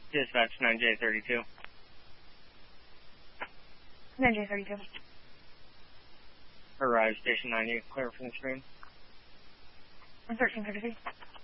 Dispatch 9J32. 9J32. Arrive Station 90, clear from the screen. 1333.